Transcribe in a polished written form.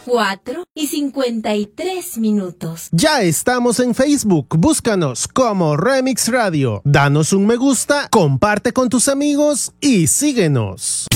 4:53. Ya estamos en Facebook, búscanos como Remix Radio. Danos un me gusta, comparte con tus amigos y síguenos.